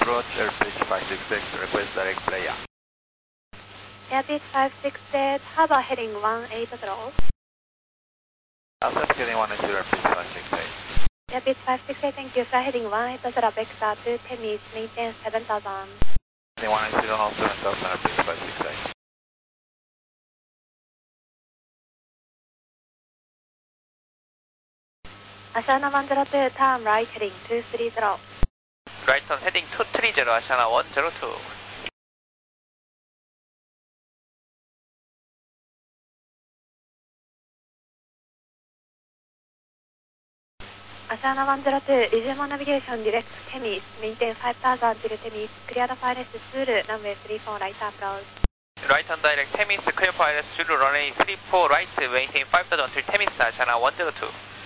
approach, airbridge 566, request direct player. Airbridge 568, harbor heading 180. Access heading 180, airbridge 568. Airbridge 568, thank you. Fly heading 180, vector to Temis, maintain 7000. Heading 180, hold 7000, airbridge 568. Ashana 102, turn right heading 230. Right on heading 230, Ashana 102. Ashana 102, resume navigation direct Temis, maintain 5000 till Temis, clear the finest through runway 34 right approach. Right on direct Temis, clear for ILS through runway 34 right, maintain 5000 till Temis, Ashana 102.